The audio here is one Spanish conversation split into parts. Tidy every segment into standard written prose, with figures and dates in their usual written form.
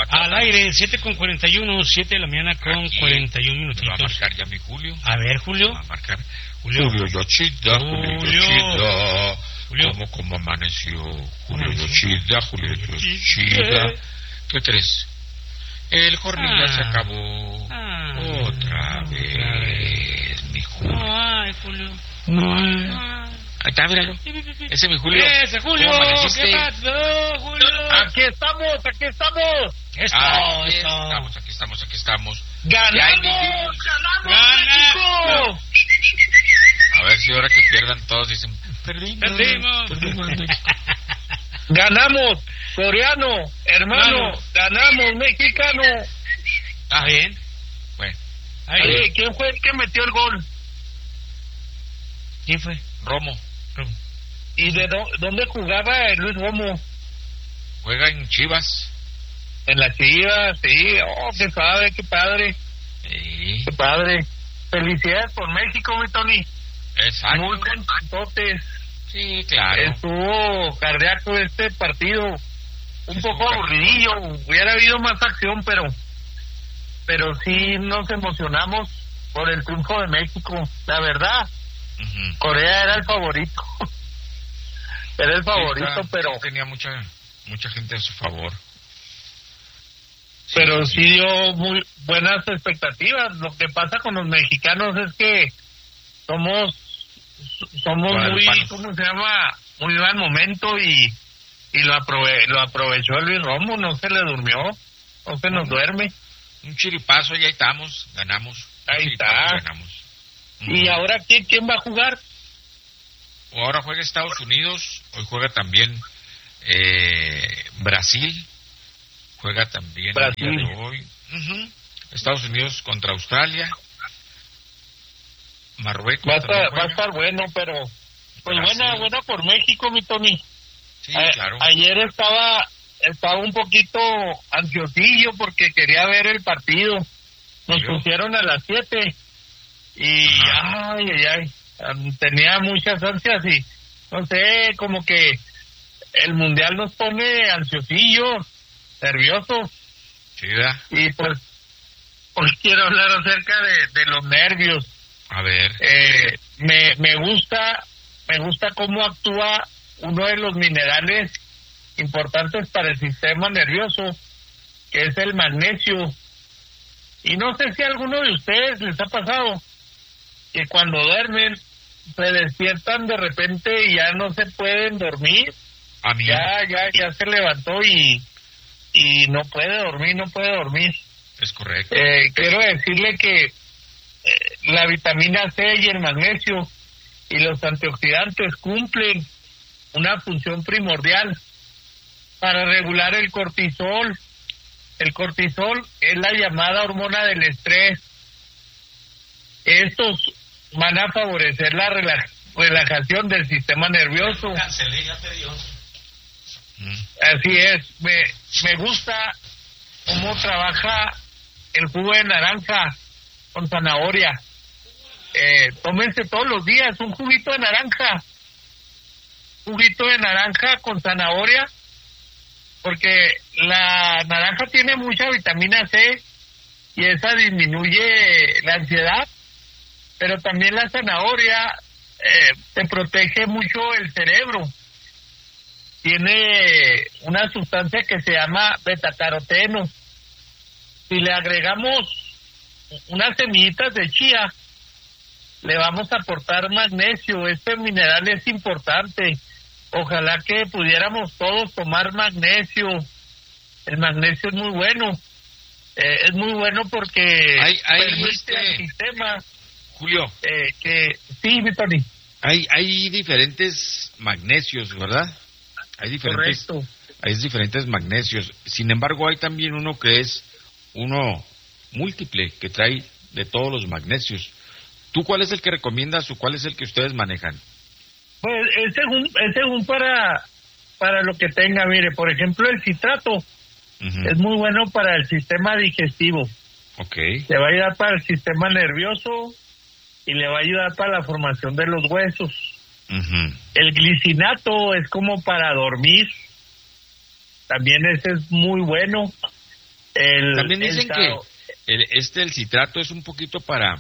Al aire, 7:41, 7 de la mañana con Aquí 41 minutitos. Va a marcar ya mi Julio. A ver, Julio. Va a marcar. Julio Yoshida, Julio Yoshida. Julio. ¿Cómo amaneció? Julio Yoshida, Julio Yoshida. ¿Qué crees? El jornal se acabó. Otra vez, mi Julio. Ay, Julio. No. Ahí está, míralo. Ese es mi Julio. Ese Julio. ¿Cómo amaneciste? ¿Qué pasó, Julio? Aquí estamos. Aquí estamos. ¡Ganamos! ¡México! A ver si ahora que pierdan todos dicen, Perdimos. ¡Ganamos! Coreano, hermano, ganamos, mexicano. ¿Está bien? Bueno, Oye, ¿quién fue el que metió el gol? ¿Quién fue? Romo. ¿Y de dónde jugaba el Luis Romo? Juega en Chivas. En la Chivas, sí. Oh, qué padre. Sí. Qué padre. Felicidades por México, mi Tony. Exacto. Muy contentotes. Sí, claro. Estuvo cardíaco este partido. Un poco aburridillo. Hubiera habido más acción, pero sí nos emocionamos por el triunfo de México. La verdad, Corea era el favorito. Era el favorito, sí, pero... tenía mucha gente a su favor. Pero sí dio muy buenas expectativas. Lo que pasa con los mexicanos es que somos muy, ¿cómo se llama? Muy mal momento y lo aprovechó el Luis Romo, no se le durmió, no se nos duerme. Un chiripazo, ya estamos, ganamos. Ahí está. Ganamos. ¿Y ahora quién va a jugar? Ahora juega Estados Unidos, hoy juega también Brasil, juega también el día de hoy. Estados Unidos contra Australia, Marruecos. Va a estar bueno, pero pues buena por México, mi Tony. Sí, claro. Ayer estaba un poquito ansiosillo porque quería ver el partido. Nos pusieron a las 7 y ay, tenía muchas ansias y no sé, como que el mundial nos pone ansiosillos, nerviosos. Sí, ¿verdad? Y pues hoy quiero hablar acerca de los nervios. A ver. Me gusta cómo actúa uno de los minerales importantes para el sistema nervioso, que es el magnesio. Y no sé si a alguno de ustedes les ha pasado que cuando duermen se despiertan de repente y ya no se pueden dormir. A mí. Ya se levantó y no puede dormir. Es correcto. Quiero decirle que la vitamina C y el magnesio y los antioxidantes cumplen una función primordial para regular el cortisol. El cortisol es la llamada hormona del estrés. Estos van a favorecer la relajación del sistema nervioso. Así es. Me gusta cómo trabaja el jugo de naranja con zanahoria. Tómense todos los días un juguito de naranja. Juguito de naranja con zanahoria, porque la naranja tiene mucha vitamina C y esa disminuye la ansiedad, pero también la zanahoria te protege mucho el cerebro. Tiene una sustancia que se llama betacaroteno. Si le agregamos unas semillitas de chía, le vamos a aportar magnesio. Este mineral es importante. Ojalá que pudiéramos todos tomar magnesio. El magnesio es muy bueno. Es muy bueno porque permite al sistema. Julio. Sí, mi Tony. Hay diferentes magnesios, ¿verdad? Hay diferentes magnesios. Sin embargo, hay también uno que es uno múltiple, que trae de todos los magnesios. ¿Tú cuál es el que recomiendas o cuál es el que ustedes manejan? Pues es según para lo que tenga. Mire, por ejemplo, el citrato es muy bueno para el sistema digestivo. Okay. Le va a ayudar para el sistema nervioso y le va a ayudar para la formación de los huesos. El glicinato es como para dormir. También ese es muy bueno. También dicen que el citrato es un poquito para,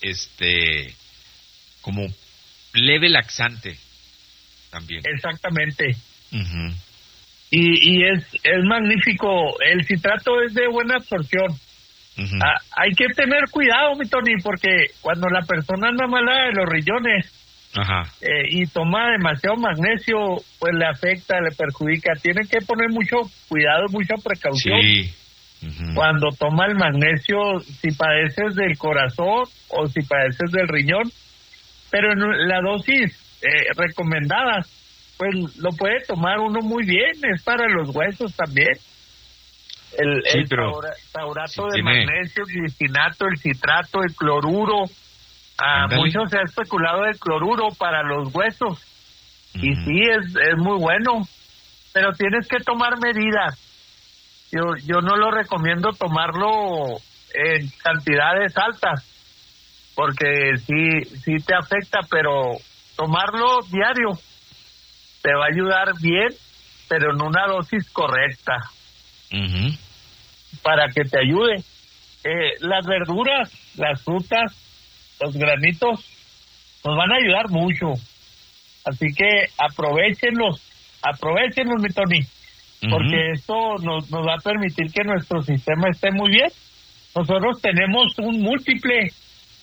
como leve laxante, también. Exactamente. Uh-huh. Y es magnífico. El citrato es de buena absorción. Uh-huh. Hay que tener cuidado, mi Tony, porque cuando la persona anda mala de los riñones, ajá, y toma demasiado magnesio, pues le afecta, le perjudica. Tiene que poner mucho cuidado, mucha precaución. Sí. Uh-huh. Cuando toma el magnesio, si padeces del corazón o si padeces del riñón, pero en la dosis recomendada, pues lo puede tomar uno muy bien, es para los huesos también. El taurato de magnesio, glicinato, el citrato, el cloruro. Mucho se ha especulado del cloruro para los huesos. Uh-huh. Y sí, es muy bueno, pero tienes que tomar medidas. Yo no lo recomiendo tomarlo en cantidades altas, porque sí te afecta, pero tomarlo diario te va a ayudar bien, pero en una dosis correcta. Uh-huh. Para que te ayude. Las verduras, las frutas, los granitos nos van a ayudar mucho, así que aprovechenlos, mi Tony, porque esto nos va a permitir que nuestro sistema esté muy bien. Nosotros tenemos un múltiple,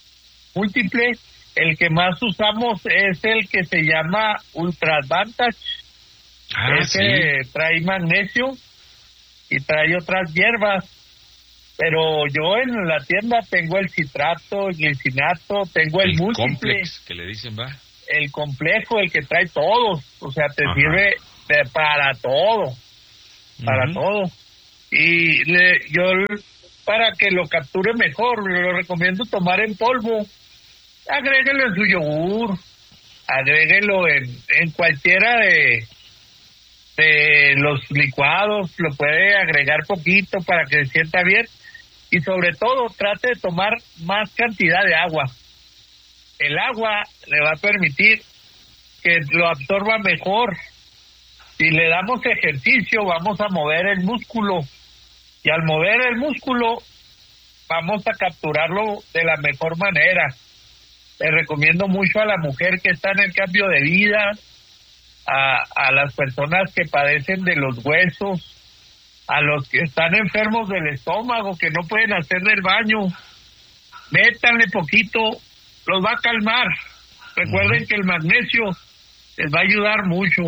el que más usamos es el que se llama Ultra Advantage, que trae magnesio y trae otras hierbas, pero yo en la tienda tengo el citrato, el glicinato, tengo el múltiple, complex, que le dicen, va, el complejo, el que trae todos, o sea, te sirve para todo, para todo. Y yo, para que lo capture mejor, lo recomiendo tomar en polvo. Agréguelo en su yogur, agréguelo en cualquiera de los licuados, lo puede agregar poquito para que se sienta bien, y sobre todo trate de tomar más cantidad de agua. El agua le va a permitir que lo absorba mejor. Si le damos ejercicio, vamos a mover el músculo, y al mover el músculo vamos a capturarlo de la mejor manera. Le recomiendo mucho a la mujer que está en el cambio de vida, a las personas que padecen de los huesos, a los que están enfermos del estómago, que no pueden hacer del baño, métanle poquito, los va a calmar. Recuerden que el magnesio les va a ayudar mucho,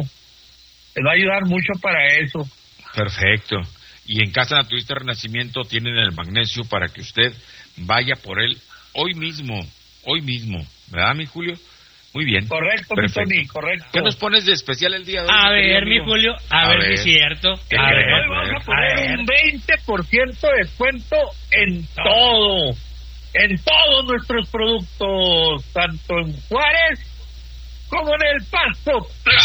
para eso. Perfecto. Y en Casa Naturista Renacimiento tienen el magnesio para que usted vaya por él hoy mismo, ¿verdad, mi Julio? Muy bien. Correcto, perfecto. Mi Tony, correcto. ¿Qué nos pones de especial el día de hoy? A ver, mi Julio, a ver si es cierto. Hoy vamos a poner un 20% de descuento en todo. En todos nuestros productos, tanto en Juárez como en El Paso.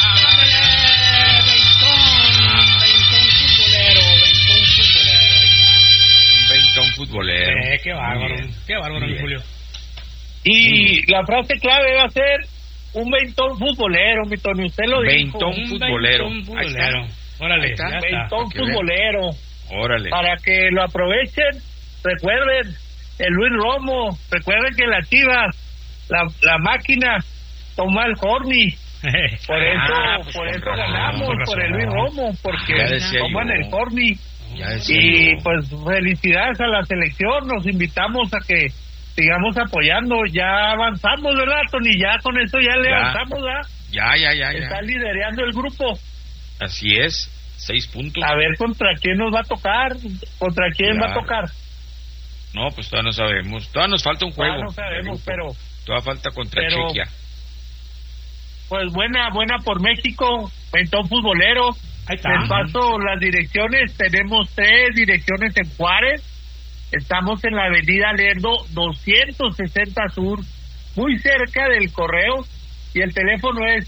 Veintón futbolero. Qué bárbaro, mi Julio. Y la frase clave va a ser un veintón futbolero, mi Tony, usted lo dijo. Veintón futbolero. Órale, veintón futbolero. Órale. Para que lo aprovechen, recuerden el Luis Romo, recuerden que las Chivas, la máquina toma el Horny. Por eso ganamos, por el Luis Romo, porque toman el Horny. Y pues felicidades a la selección, nos invitamos a que sigamos apoyando. Ya avanzamos, ¿verdad, Tony? Ya con eso ya avanzamos, ¿verdad? Ya. Está liderando el grupo. Así es, 6 puntos. A ver contra quién nos va a tocar, contra quién va a tocar. No, pues todavía no sabemos. Todavía nos falta un juego. No sabemos, pero todavía falta contra Chequia. Pues buena por México, veintón futbolero. Ahí está. Les paso las direcciones. Tenemos 3 direcciones en Juárez. Estamos en la avenida Lerdo 260 Sur, muy cerca del correo, y el teléfono es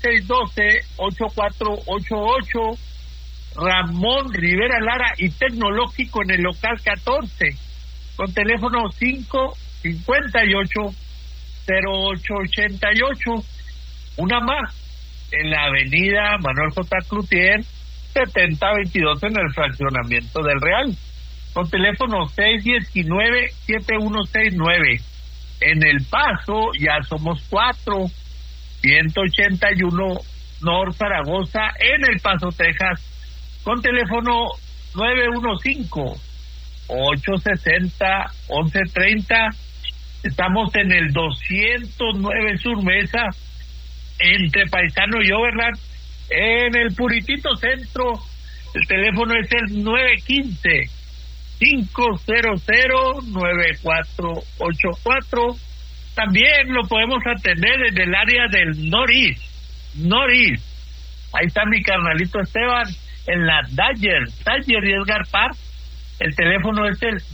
612-8488. Ramón Rivera Lara y Tecnológico en el local 14, con teléfono 558-0888. Una más, en la avenida Manuel J. Cloutier 7022 en el fraccionamiento del Real. con teléfono 619-7169. En El Paso ya somos 4, 181 North Zaragoza, en El Paso, Texas, con teléfono 915-860-1130. Estamos en el 209 Sur Mesa, entre Paisano y Overland, en el puritito centro. El teléfono es el 915-500-9484. También lo podemos atender en el área del Norris. Ahí está mi carnalito Esteban, en la Dodger y Edgar Park. El teléfono es el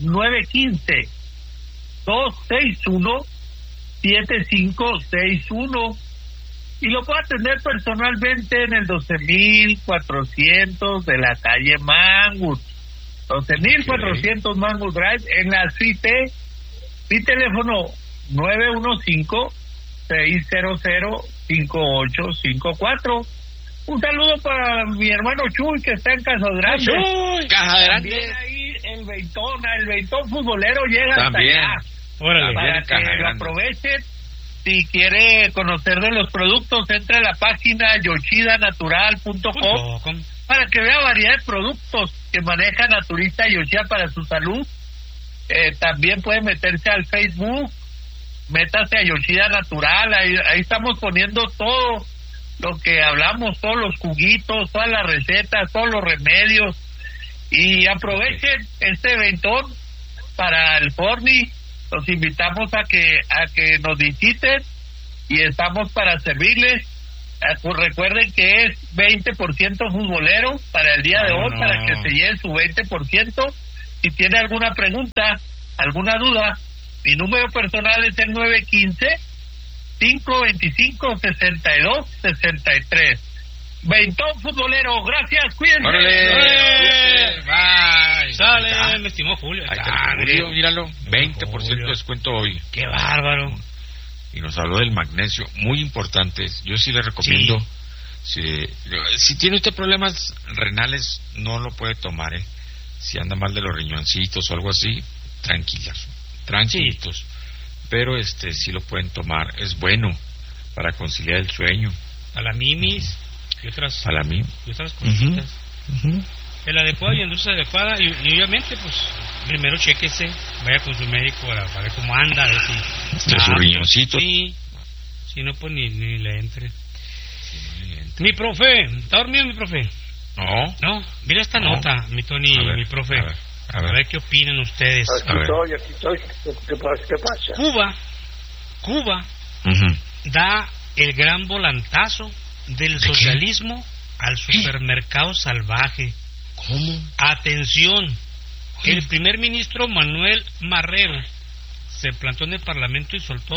915-261-7561. Y lo puedo atender personalmente en el 12,400 de la calle Mangus. 12,400 Mangus Drive, en la Suite. Mi teléfono 915-600-5854. Un saludo para mi hermano Chuy, que está en Casa Grande. Chuy, Caja Grande. También ahí el Beitón futbolero llega también hasta allá. Órale. Para que lo aprovechen. Si quiere conocer de los productos, entre a la página yoshidanatural.com para que vea variedad de productos que maneja Naturista Yoshida para su salud. También puede meterse al Facebook, métase a Yoshida Natural, ahí estamos poniendo todo lo que hablamos, todos los juguitos, todas las recetas, todos los remedios, y aprovechen este eventón para el Forni. Los invitamos a que nos visiten y estamos para servirles. Pues recuerden que es 20% futbolero para el día de hoy, para que se lleven su 20%. Si tiene alguna pregunta, alguna duda, mi número personal es el 915-525-6263. Veintón futbolero, gracias, cuídense. Bye. Sale, me estimó Julio. Julio, míralo, 20% de descuento hoy. Qué bárbaro. Y nos habló del magnesio, muy importante. Yo sí le recomiendo. Sí. Si tiene usted problemas renales, no lo puede tomar, Si anda mal de los riñoncitos o algo así, tranquilitos. Sí. Pero sí lo pueden tomar. Es bueno para conciliar el sueño. Para la mimis y otras cositas. El adecuado y el dulce adecuada, y obviamente, pues, primero chéquese, vaya con su médico para ver cómo anda, a ver si... De su riñoncito. Sí, si no, pues ni le entre. Mi profe, ¿está dormido mi profe? No, mira esta nota, mi Tony, mi profe. A ver qué opinan ustedes. Aquí estoy. ¿Qué pasa? Cuba da el gran volantazo del socialismo al supermercado salvaje. ¿Cómo? Atención, el primer ministro Manuel Marrero se plantó en el Parlamento y soltó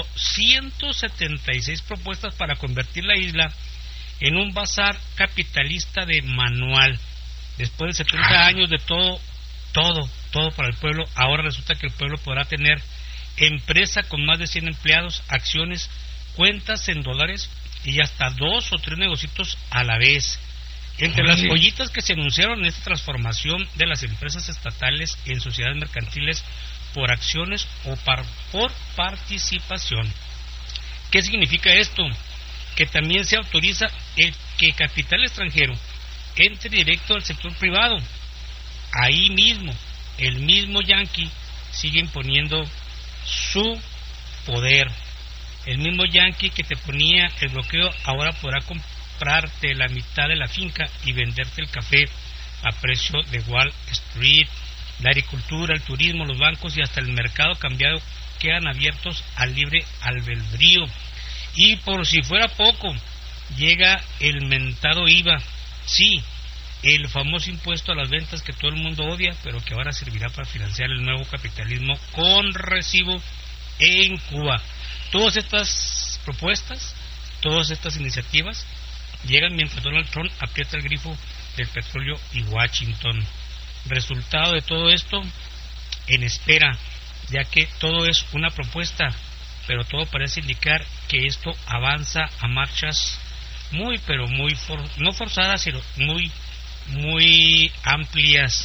176 propuestas para convertir la isla en un bazar capitalista de manual. Después de 70 años de todo para el pueblo, ahora resulta que el pueblo podrá tener empresa con más de 100 empleados, acciones, cuentas en dólares y hasta 2 o 3 negocios a la vez. Entre las joyitas que se anunciaron en esta transformación de las empresas estatales en sociedades mercantiles por acciones o por participación. ¿Qué significa esto? Que también se autoriza el que capital extranjero entre directo al sector privado. Ahí mismo, el mismo Yankee sigue imponiendo su poder. El mismo Yankee que te ponía el bloqueo ahora podrá comprarte la mitad de la finca y venderte el café a precio de Wall Street. La agricultura, el turismo, los bancos y hasta el mercado cambiado quedan abiertos al libre albedrío. Y por si fuera poco, llega el mentado IVA. Sí, el famoso impuesto a las ventas que todo el mundo odia, pero que ahora servirá para financiar el nuevo capitalismo con recibo en Cuba. Todas estas propuestas, todas estas iniciativas llegan mientras Donald Trump aprieta el grifo del petróleo y Washington. Resultado de todo esto, en espera, ya que todo es una propuesta, pero todo parece indicar que esto avanza a marchas no forzadas, sino muy amplias.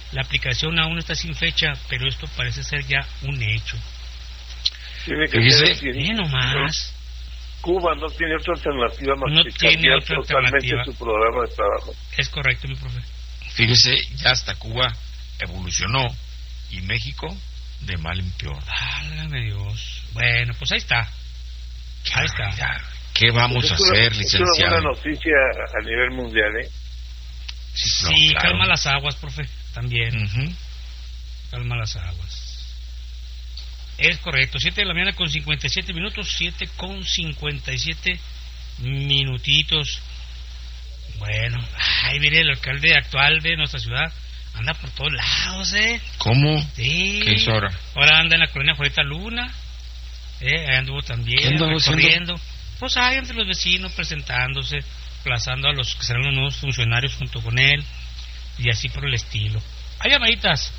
La aplicación aún está sin fecha, pero esto parece ser ya un hecho. Tiene que ser nomás. Cuba no tiene otra alternativa más no que tiene cambiar otra totalmente alternativa. su programa de trabajo. Es correcto, mi profe. Fíjese, ya hasta Cuba evolucionó y México de mal en peor. Válgame Dios. Bueno, pues ahí está. Ahí está. Ya. ¿Qué vamos a hacer, licenciado? Es una buena noticia a nivel mundial, ¿eh? Sí, claro. Calma las aguas, profe, también. Calma las aguas. Es correcto, 7 de la mañana con 57 minutos, 7 con 57 minutitos. Bueno, ay, mire, el alcalde actual de nuestra ciudad anda por todos lados, ¿Cómo? Sí. ¿Qué es ahora? Ahora anda en la colonia Juanita Luna, ahí anduvo también, recorriendo. Pues ahí entre los vecinos, presentándose, plazando a los que serán los nuevos funcionarios junto con él, y así por el estilo. Hay llamaditas.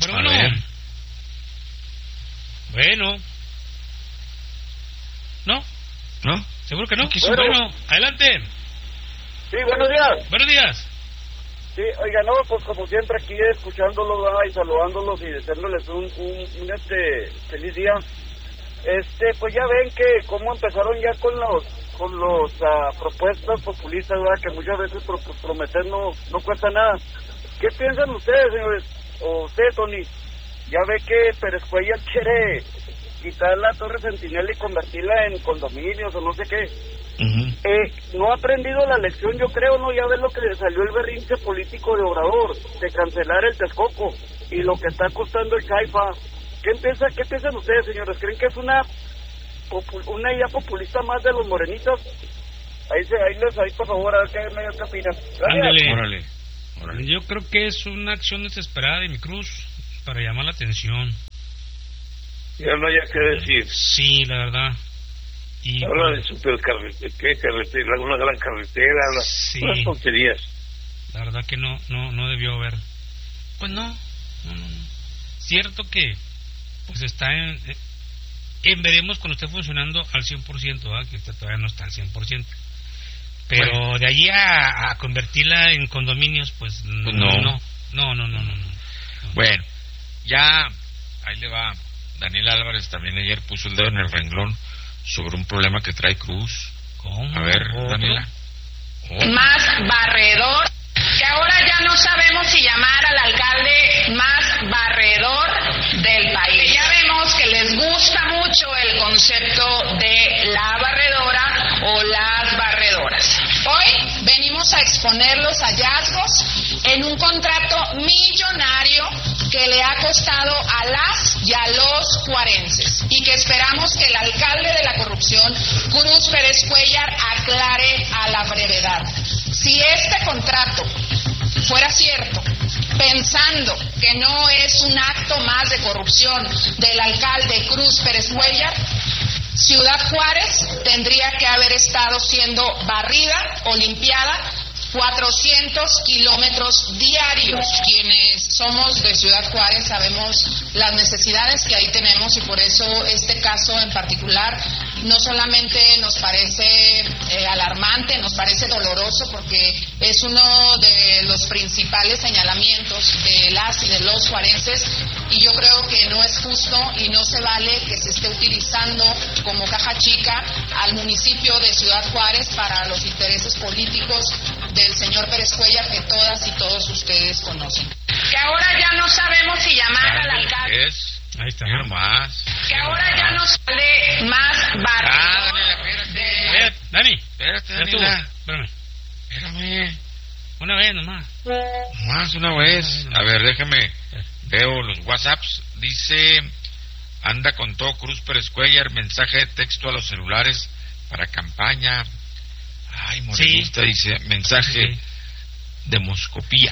Bueno. ¿No? ¿No? ¿Seguro que no? Bueno, adelante. Sí, buenos días. Buenos días. Sí, oiga, no, pues como siempre aquí escuchándolos y saludándolos y deseándoles un feliz día. Pues ya ven que cómo empezaron ya con los propuestas populistas, ¿verdad? Que muchas veces prometer no cuesta nada. ¿Qué piensan ustedes, señores? O usted, Tony, ya ve que Pérez Cuellar quiere quitar la Torre Centinela y convertirla en condominios o no sé qué. No ha aprendido la lección, yo creo, ¿no? Ya ves lo que le salió el berrinche político de Obrador, de cancelar el Texcoco y lo que está costando el Caifa. ¿Qué piensan ustedes, señores? ¿Creen que es una idea populista más de los morenitos? Ahí por favor, a ver qué opinan. Órale. Yo creo que es una acción desesperada de mi Cruz para llamar la atención. Ya no haya que decir. Sí, la verdad. Y habla de supercarretera, carretera, una gran carretera, sí, unas tonterías. La verdad que no debió haber. Pues no. Cierto que pues está veremos cuando esté funcionando al 100%, ¿verdad? Que todavía no está al 100%. Pero bueno, de allí a convertirla en condominios, pues no. Bueno, ya ahí le va. Daniel Álvarez también ayer puso el dedo en el renglón sobre un problema que trae Cruz. ¿Cómo? A ver, Daniela. Más barredor, que ahora ya no sabemos si llamar al alcalde más barredor del país. Ya vemos que les gusta mucho el concepto de la barredora o las barredoras. Hoy venimos a exponer los hallazgos en un contrato millonario que le ha costado a las y a los juarenses y que esperamos que el alcalde de la corrupción, Cruz Pérez Cuellar, aclare a la brevedad. Si este contrato fuera cierto, pensando que no es un acto más de corrupción del alcalde Cruz Pérez Cuellar, Ciudad Juárez tendría que haber estado siendo barrida o limpiada 400 kilómetros diarios. Quienes somos de Ciudad Juárez sabemos las necesidades que ahí tenemos y por eso este caso en particular no solamente nos parece alarmante, nos parece doloroso porque es uno de los principales señalamientos de las y de los juarenses y yo creo que no es justo y no se vale que se esté utilizando como caja chica al municipio de Ciudad Juárez para los intereses políticos del señor Pérez Cuellar que todas y todos ustedes conocen. Que ahora ya no sabemos si llamar al alcalde. Ahí está. Más. Que ahora ya no sale más barrio. Dani. Espérate, Daniela. Espérame. Una vez nomás. Más una vez. A ver, déjame. Veo los WhatsApps. Dice, anda con todo Cruz Pérez Cuellar, mensaje de texto a los celulares para campaña. Ay, morenista, dice, mensaje de Moscopía.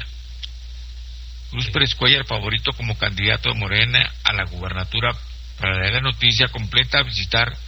Cruz Pérez Cuellar, favorito como candidato de Morena a la gubernatura. Para leer la noticia completa, visitar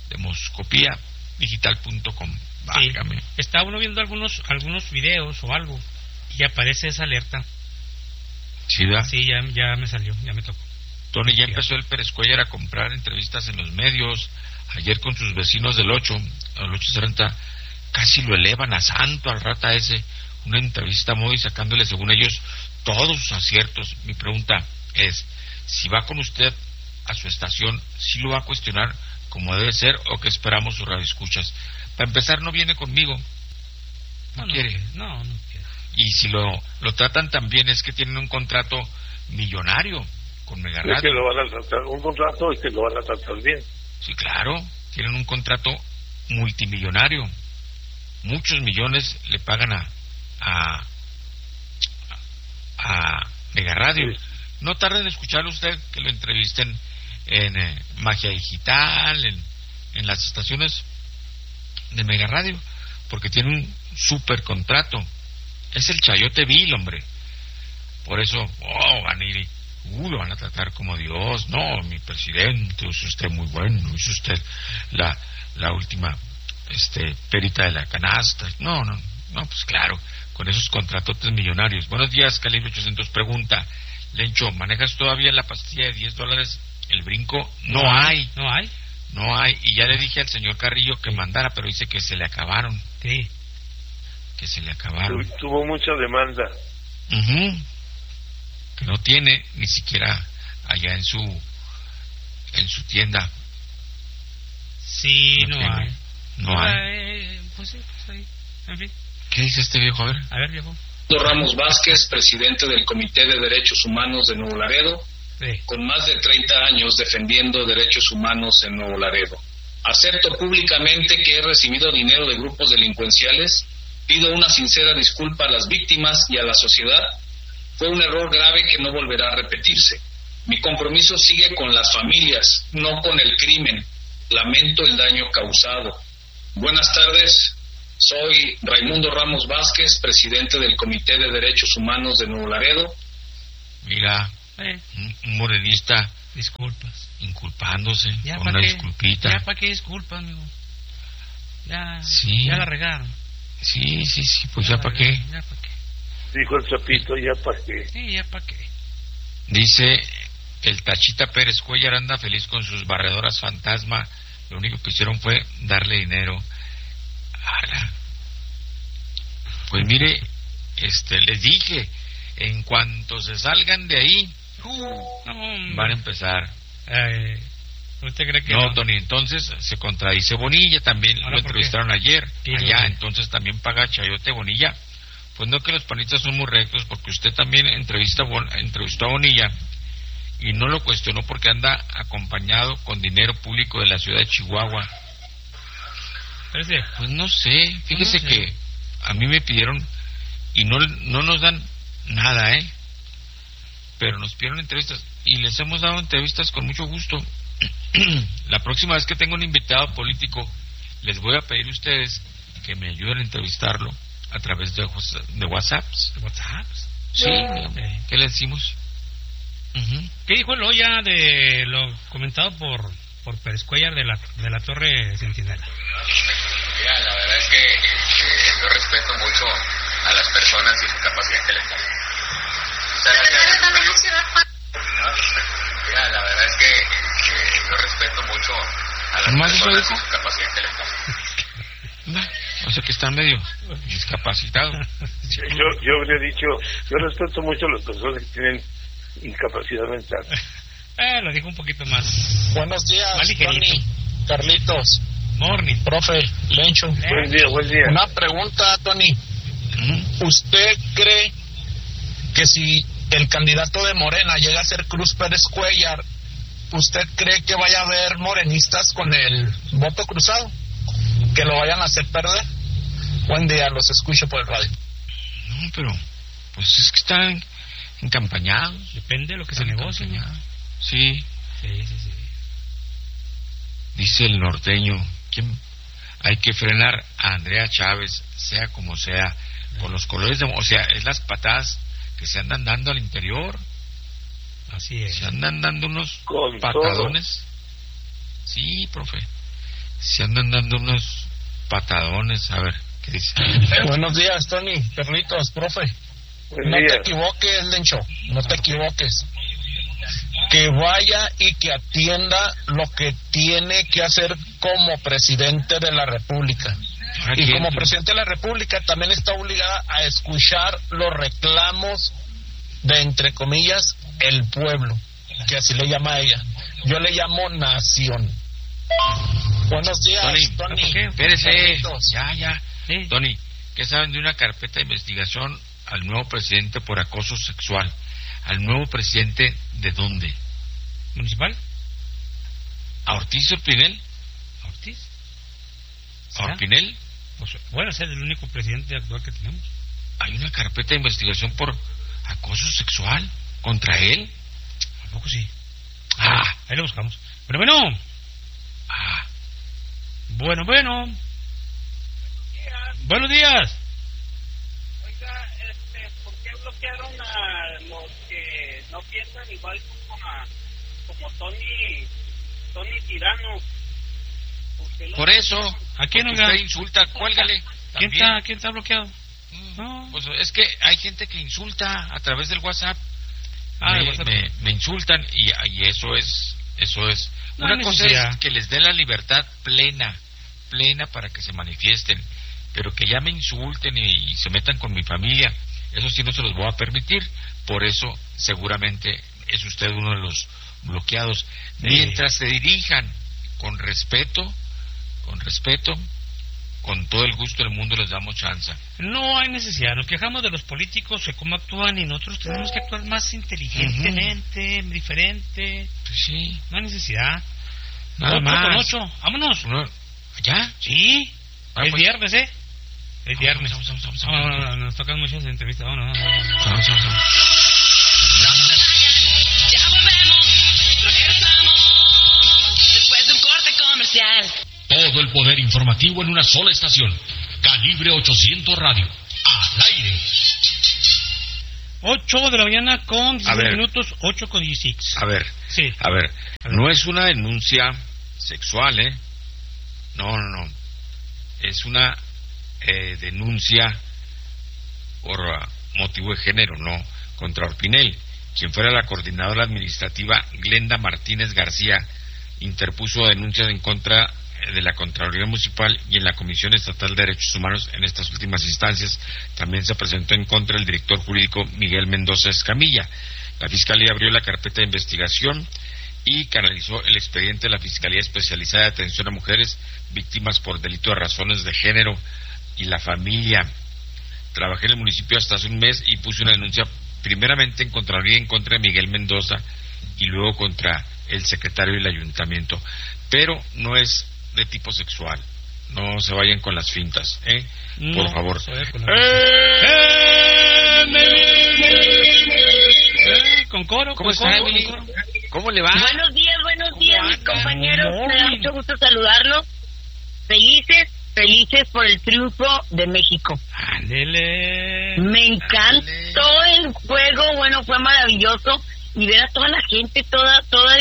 demoscopiadigital.com. Válgame. Está uno viendo algunos videos o algo y aparece esa alerta. ¿Sí, da? Sí, ya me salió, ya me tocó. Tony, ya empezó el Pérez Cuellar a comprar entrevistas en los medios. Ayer con sus vecinos del 870, casi lo elevan a santo al rata ese. Una entrevista muy sacándole, según ellos, todos sus aciertos. Mi pregunta es, si va con usted a su estación, ¿sí lo va a cuestionar como debe ser o que esperamos sus radioescuchas? Para empezar, no viene conmigo. No quiere. No quiere. Y si lo tratan tan bien, es que tienen un contrato millonario con Mega Radio. Es que lo van a tratar, un contrato y que lo van a tratar bien. Sí, claro, tienen un contrato multimillonario. Muchos millones le pagan a Mega Radio. Sí. No tarden en escucharlo usted, que lo entrevisten en Magia Digital, en las estaciones de Mega Radio, porque tiene un super contrato. Es el Chayote Vil, hombre. Por eso, van a ir, lo van a tratar como Dios. No, mi presidente, es usted muy bueno, es usted la última perita de la canasta. No, pues claro, con esos contratotes millonarios. Buenos días, Calibre 800 pregunta, Lencho, ¿manejas todavía la pastilla de $10? El brinco, no hay. Y ya le dije al señor Carrillo que mandara, pero dice que se le acabaron. Sí. Que se le acabaron. Tuvo mucha demanda. Que no tiene ni siquiera allá en su tienda. Sí, no hay. No hay. Pues sí, ahí. En fin. ¿Qué dice este viejo? A ver, viejo. Ramos Vázquez, presidente del Comité de Derechos Humanos de Nuevo Laredo, sí, con más de 30 años defendiendo derechos humanos en Nuevo Laredo. Acepto públicamente que he recibido dinero de grupos delincuenciales. Pido una sincera disculpa a las víctimas y a la sociedad. Fue un error grave que no volverá a repetirse. Mi compromiso sigue con las familias, no con el crimen. Lamento el daño causado. Buenas tardes. Soy Raimundo Ramos Vázquez, presidente del Comité de Derechos Humanos de Nuevo Laredo. Mira, un morenista. Disculpas. Inculpándose, con una disculpita. Ya para qué disculpas, amigo. Ya la regaron. Sí, pues ya para qué. Ya para qué. Dijo el Chapito, ya para qué. Sí, ya para qué. Dice el Tachita Pérez Cuellar, anda feliz con sus barredoras fantasma. Lo único que hicieron fue darle dinero. Pues mire, les dije, en cuanto se salgan de ahí, van a empezar. ¿Usted cree que no, Tony, entonces se contradice Bonilla, también lo entrevistaron ayer, allá, entonces también paga Chayote Bonilla. Pues no, que los panistas son muy rectos, porque usted también entrevistó a Bonilla y no lo cuestionó porque anda acompañado con dinero público de la ciudad de Chihuahua. Pues no sé, fíjese que a mí me pidieron y no nos dan nada, pero nos pidieron entrevistas y les hemos dado entrevistas con mucho gusto. La próxima vez que tenga un invitado político, les voy a pedir a ustedes que me ayuden a entrevistarlo a través de WhatsApps. ¿WhatsApps? Sí, ¿qué le decimos? ¿Qué dijo el Oya de lo comentado por Pérez Cuellar de la Torre Centinela? Mira, la verdad es que yo respeto mucho a las personas y su capacidad intelectual. Mira, la verdad es que yo respeto mucho a las personas y su capacidad intelectual. O sea que están medio discapacitados. Yo habría dicho, yo respeto mucho a las personas que tienen incapacidad mental. Lo dijo un poquito más. Buenos días, Tony, Carlitos, Morning, profe, Lencho. Buen día. Una pregunta, Tony. ¿Usted cree que si el candidato de Morena llega a ser Cruz Pérez Cuellar, usted cree que vaya a haber morenistas con el voto cruzado? ¿Que lo vayan a hacer perder? Buen día, los escucho por el radio. No, pero pues es que están encampañados. Depende de lo que se negocie. Sí. Sí. Dice el norteño, hay que frenar a Andrea Chávez, sea como sea, por los colores o sea, es las patadas que se andan dando al interior. Así es. Se andan dando unos con patadones. Todo. Sí, profe. Se andan dando unos patadones. A ver, ¿qué dice? Buenos días, Tony, Carlitos, profe. No te equivoques, Lencho, no te equivoques. Que vaya y que atienda lo que tiene que hacer como presidente de la República. Y como presidente de la República también está obligada a escuchar los reclamos de, entre comillas, el pueblo, que así le llama a ella. Yo le llamo nación. Buenos días, Tony. Espérese. Ya. Sí. Tony, ¿qué saben de una carpeta de investigación al nuevo presidente por acoso sexual? ¿Al nuevo presidente de dónde? ¿Municipal? ¿A Ortiz Orpinel? ¿A Ortiz? ¿A Orpinel? Pues, bueno, ese es el único presidente actual que tenemos. Hay una carpeta de investigación por acoso sexual contra él. ¿A poco sí? Ahí lo buscamos. Pero bueno. Bueno. Buenos días. Oiga, ¿por qué bloquearon a los que no piensan igual como Tony Tirano? Por eso. ¿A quién usted insulta? Cuélgale. ¿Quién está bloqueado? No. Pues es que hay gente que insulta a través del WhatsApp. Me insultan y eso es. No, una cosa es que les dé la libertad plena para que se manifiesten, pero que ya me insulten y se metan con mi familia, eso sí no se los voy a permitir. Por eso seguramente es usted uno de los bloqueados. Sí. Mientras se dirijan con respeto, con todo el gusto del mundo les damos chance. No hay necesidad, nos quejamos de los políticos, de cómo actúan, y nosotros tenemos que actuar más inteligentemente, diferente. Pues sí. No hay necesidad. Nada más. 8, vámonos. ¿Ya? Sí. Es viernes, Es viernes. Vamos. Nos tocan muchas entrevistas. Vamos. Vamos. Ya volvemos, regresamos después de un corte comercial. Todo el poder informativo en una sola estación. Calibre 800 Radio. Al aire. 8 de la mañana con 16 minutos, 8 con 16. A ver. No es una denuncia sexual, No. Es una denuncia por motivo de género, no contra Orpinel. Quien fuera la coordinadora administrativa, Glenda Martínez García, interpuso denuncias en contra de la Contraloría Municipal y en la Comisión Estatal de Derechos Humanos. En estas últimas instancias también se presentó en contra del director jurídico Miguel Mendoza Escamilla. La Fiscalía abrió la carpeta de investigación y canalizó el expediente de la Fiscalía Especializada de Atención a Mujeres Víctimas por Delito de Razones de Género y la Familia. Trabajé en el municipio hasta hace un mes y puse una denuncia primeramente en Contraloría en contra de Miguel Mendoza y luego contra el secretario del ayuntamiento. Pero no es de tipo sexual. No se vayan con las fintas, por favor. Con coro. ¿Cómo está, Emily? ¿Cómo le va? Buenos días, mis compañeros. Me da mucho gusto saludarlos. Felices por el triunfo de México. ¡Ándele! Me encantó el juego, fue maravilloso. Y ver a toda la gente, toda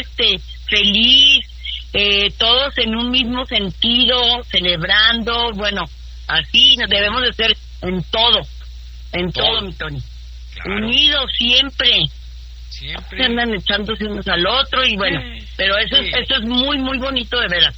feliz, todos en un mismo sentido, celebrando. Así nos debemos de ser en todo, mi Tony. Claro. Unidos siempre. Se andan echándose unos al otro pero eso es muy, muy bonito de veras.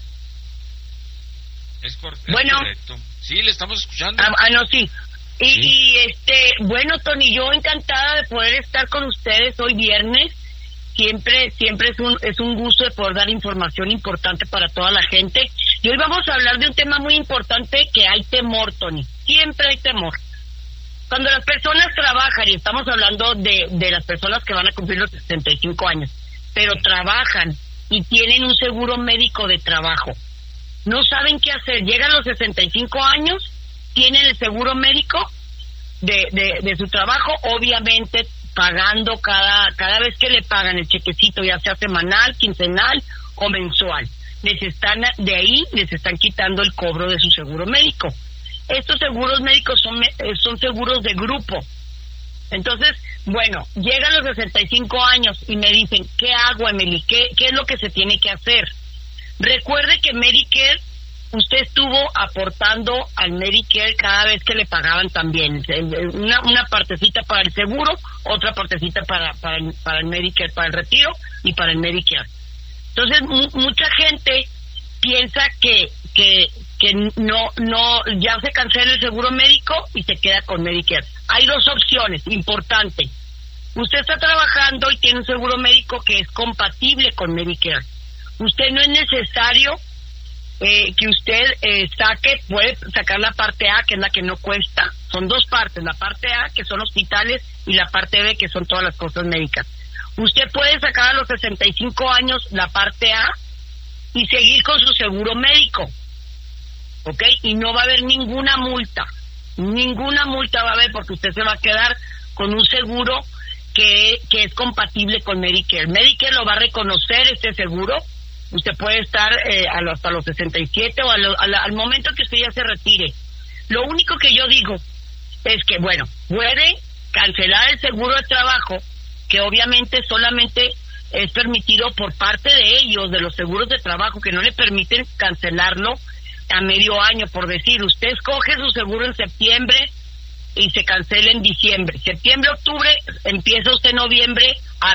Es correcto. Sí, le estamos escuchando. Sí. Y Tony, yo encantada de poder estar con ustedes hoy viernes. Siempre es un gusto de poder dar información importante para toda la gente. Y hoy vamos a hablar de un tema muy importante, que hay temor, Tony. Siempre hay temor. Cuando las personas trabajan, y estamos hablando de las personas que van a cumplir los 65 años, pero trabajan y tienen un seguro médico de trabajo, no saben qué hacer. Llegan los 65 años, tienen el seguro médico de su trabajo, obviamente pagando cada vez que le pagan el chequecito, ya sea semanal, quincenal o mensual. Les están quitando el cobro de su seguro médico. Estos seguros médicos son seguros de grupo. Entonces, llegan los 65 años y me dicen, ¿qué hago, Emily? ¿Qué es lo que se tiene que hacer? Recuerde que Medicare, usted estuvo aportando al Medicare cada vez que le pagaban también. Una partecita para el seguro, otra partecita para el Medicare, para el retiro y para el Medicare. Entonces, mucha gente piensa que no ya se cancela el seguro médico y se queda con Medicare. Hay dos opciones, importante. Usted está trabajando y tiene un seguro médico que es compatible con Medicare. Usted no es necesario que usted puede sacar la parte A, que es la que no cuesta. Son dos partes, la parte A, que son hospitales, y la parte B, que son todas las cosas médicas. Usted puede sacar a los 65 años la parte A y seguir con su seguro médico, ¿ok? Y no va a haber ninguna multa va a haber, porque usted se va a quedar con un seguro que es compatible con Medicare. Medicare lo va a reconocer, este seguro. Usted puede estar hasta los 67 o al momento que usted ya se retire. Lo único que yo digo es que, bueno, puede cancelar el seguro de trabajo, que obviamente solamente es permitido por parte de ellos, de los seguros de trabajo, que no le permiten cancelarlo a medio año. Por decir, usted escoge su seguro en septiembre y se cancela en diciembre. Septiembre, octubre, empieza usted en noviembre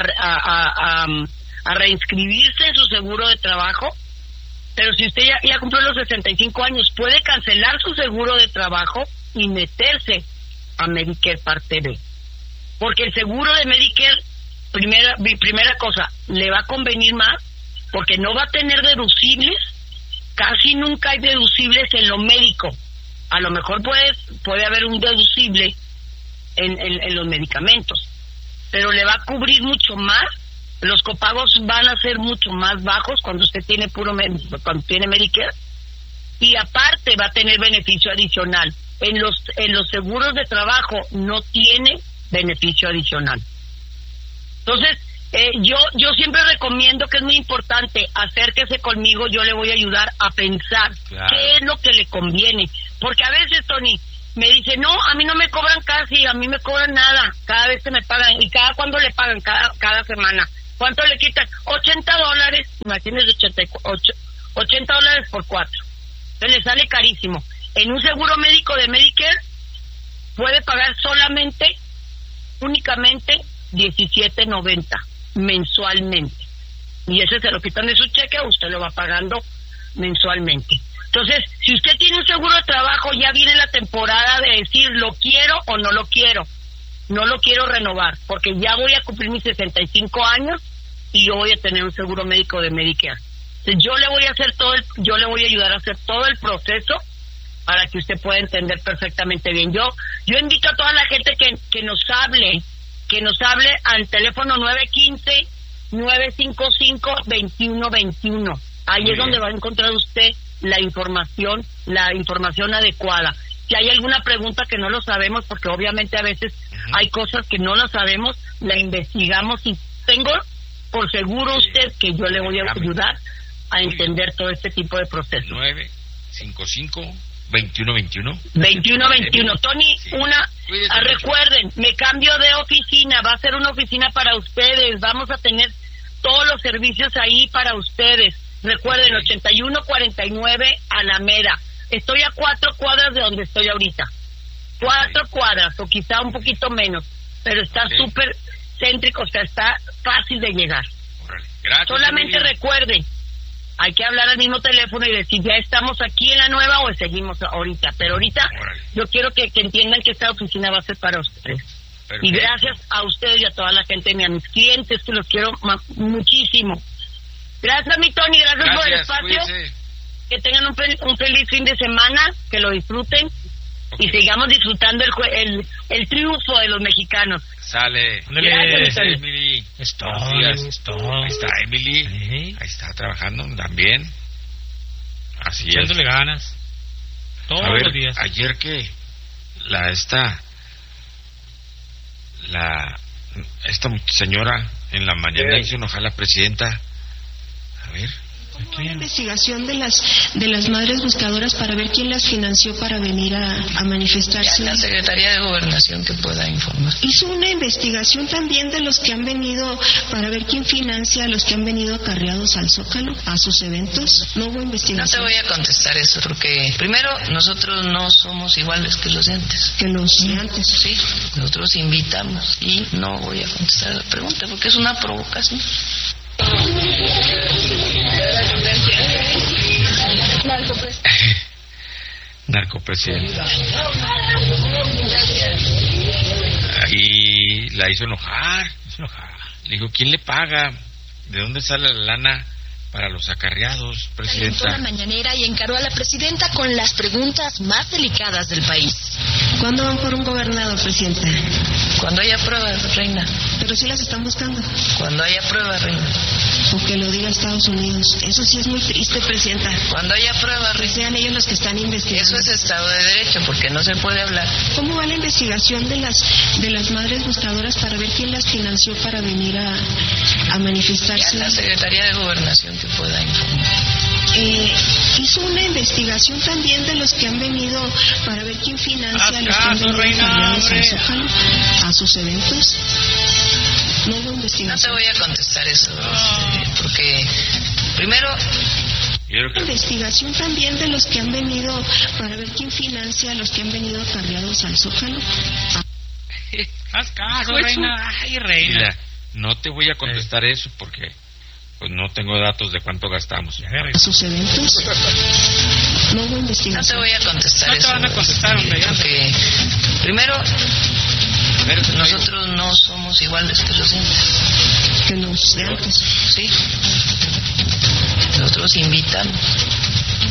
a reinscribirse en su seguro de trabajo, pero si usted ya cumplió los 65 años, puede cancelar su seguro de trabajo y meterse a Medicare Parte B. Porque el seguro de Medicare, primera cosa, le va a convenir más, porque no va a tener deducibles. Casi nunca hay deducibles en lo médico. A lo mejor puede haber un deducible en los medicamentos, pero le va a cubrir mucho más. Los copagos van a ser mucho más bajos cuando usted tiene cuando tiene Medicare, y aparte va a tener beneficio adicional. En los seguros de trabajo no tiene beneficio adicional. Entonces, yo siempre recomiendo, que es muy importante, acérquese conmigo, yo le voy a ayudar a pensar qué es lo que le conviene. Porque a veces, Tony, me dice, no, a mí no me cobran casi, a mí me cobran nada, cada vez que me pagan. ¿Y cuándo le pagan? Cada semana. ¿Cuánto le quitan? $80, imagínese, $80 por 4. Entonces le sale carísimo. En un seguro médico de Medicare puede pagar únicamente $17.90 mensualmente. Y ese se lo quitan de su cheque, usted lo va pagando mensualmente. Entonces, si usted tiene un seguro de trabajo, ya viene la temporada de decir, ¿lo quiero o no lo quiero? No lo quiero renovar, porque ya voy a cumplir mis 65 años y yo voy a tener un seguro médico de Medicare. Entonces, yo le voy a ayudar a hacer todo el proceso para que usted pueda entender perfectamente bien. Yo invito a toda la gente que nos hable al teléfono 915-955-2121. Ahí es donde va a encontrar usted la información adecuada. Si hay alguna pregunta que no lo sabemos, porque obviamente a veces hay cosas que no lo sabemos, la investigamos, y tengo por seguro usted que yo le voy a ayudar a entender todo este tipo de procesos. 955-2121. 2121. Tony, recuerden, me cambio de oficina, va a ser una oficina para ustedes, vamos a tener todos los servicios ahí para ustedes. Recuerden, 8149 Alameda. Estoy a 4 cuadras de donde estoy ahorita. 4 cuadras, o quizá un poquito menos, pero está súper céntrico, o sea, está fácil de llegar. Gracias, solamente recuerden, hay que hablar al mismo teléfono y decir, ya estamos aquí en la nueva o seguimos ahorita. Pero ahorita yo quiero que entiendan que esta oficina va a ser para ustedes. Perfecto. Y gracias a ustedes y a toda la gente, a mis clientes, que los quiero muchísimo. Gracias, mi Tony, gracias por el espacio. Cuídese. Que tengan un feliz fin de semana, que lo disfruten y sigamos disfrutando el triunfo de los mexicanos. Sale. Gracias, Emily. Ahí está Emily. Sí. Ahí está trabajando también. Así es. Echándole ganas. Todos los días. Ayer que esta señora en la mañana hizo enojar a la presidenta. A ver. Una investigación de las madres buscadoras para ver quién las financió para venir a manifestarse. La Secretaría de Gobernación que pueda informar. Hizo una investigación también de los que han venido para ver quién financia a los que han venido acarreados al Zócalo, a sus eventos. No hubo investigación. No te voy a contestar eso porque primero nosotros no somos iguales que los de antes. Que los de antes. Sí, nosotros invitamos y no voy a contestar la pregunta porque es una provocación. Narcopresidente. Ahí la hizo enojar. Le dijo, ¿quién le paga? ¿De dónde sale la lana para los acarreados, presidenta? La mañanera y encaró a la presidenta con las preguntas más delicadas del país. ¿Cuándo van por un gobernador, presidenta? Cuando haya pruebas, reina. Pero sí las están buscando. Cuando haya pruebas, reina. O que lo diga Estados Unidos. Eso sí es muy triste, presidenta. Cuando haya pruebas, reina. Sean ellos los que están investigando. Eso es Estado de Derecho, porque no se puede hablar. ¿Cómo va la investigación de las madres buscadoras para ver quién las financió para venir a manifestarse? Ya la Secretaría de Gobernación que pueda informar. Hizo una investigación también de los que han venido para ver quién financia a los que han venido a sus eventos. No hubo investigación. No te voy a contestar eso, porque primero... Investigación también de los que han venido para ver quién financia a los que han venido acarreados al Zócalo. Haz caso, reina. Ay, reina. Mira, no te voy a contestar eso porque pues no tengo datos de cuánto gastamos. ¿A sus eventos? No hubo investigación. No te voy a contestar eso. No te van a contestar, hombre. Porque primero nosotros no somos iguales que los incas. Que los de antes. Sí. Nosotros invitamos.